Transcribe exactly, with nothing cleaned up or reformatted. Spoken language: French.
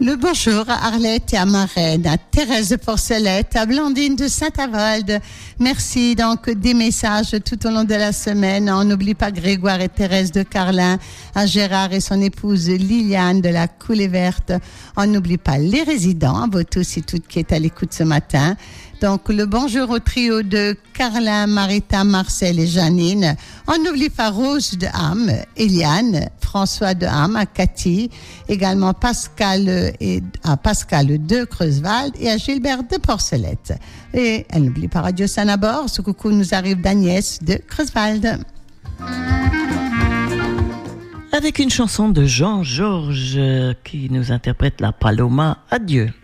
Le bonjour à Arlette et à Marraine, à Thérèse de Porcelette, à Blandine de Saint-Avold. Merci donc des messages tout au long de la semaine. On n'oublie pas Grégoire et Thérèse de Carlin, à Gérard et son épouse Liliane de la Coulée Verte. On n'oublie pas les résidents, à vous tous et toutes qui êtes à l'écoute ce matin. Donc, le bonjour au trio de Carlin, Marita, Marcel et Janine. On n'oublie pas Rose de Ham, Eliane, François de Ham, à Cathy, également Pascal et à Pascal de Creusewald et à Gilbert de Porcelette. Et elle n'oublie pas Radio Sanabord. Ce coucou nous arrive d'Agnès de Creusewald. Avec une chanson de Jean-Georges qui nous interprète la Paloma. Adieu.